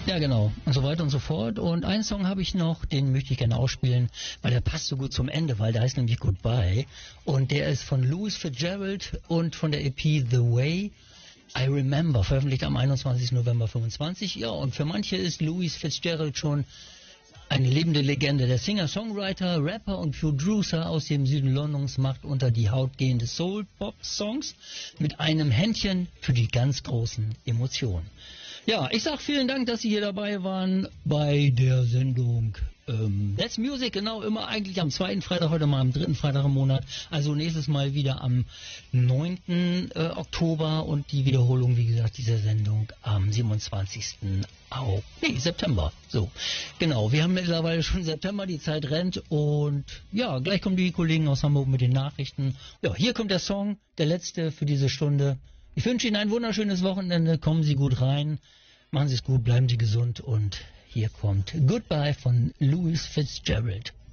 Ja, genau. Und so weiter und so fort. Und einen Song habe ich noch, den möchte ich gerne ausspielen, weil der passt so gut zum Ende, weil der heißt nämlich Goodbye. Und der ist von Louis Fitzgerald und von der EP The Way I Remember, veröffentlicht am 21. November 25. Ja, und für manche ist Louis Fitzgerald schon eine lebende Legende. Der Singer, Songwriter, Rapper und Producer aus dem Süden Londons macht unter die Haut gehende Soul-Pop-Songs mit einem Händchen für die ganz großen Emotionen. Ja, ich sag vielen Dank, dass Sie hier dabei waren bei der Sendung That's Music, genau, immer eigentlich am zweiten Freitag, heute mal am dritten Freitag im Monat. Also nächstes Mal wieder am 9. Oktober und die Wiederholung, wie gesagt, dieser Sendung am 27. September. So, genau, wir haben mittlerweile schon September, die Zeit rennt und ja, gleich kommen die Kollegen aus Hamburg mit den Nachrichten. Ja, hier kommt der Song, der letzte für diese Stunde. Ich wünsche Ihnen ein wunderschönes Wochenende, kommen Sie gut rein, machen Sie es gut, bleiben Sie gesund und hier kommt Goodbye von Louis Fitzgerald.